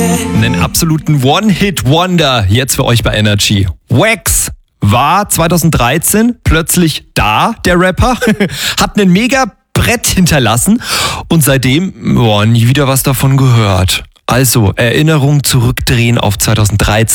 Einen absoluten One-Hit-Wonder jetzt für euch bei Energy. Wax war 2013 plötzlich da, der Rapper, hat einen mega Brett hinterlassen und seitdem nie wieder was davon gehört. Also Erinnerung zurückdrehen auf 2013.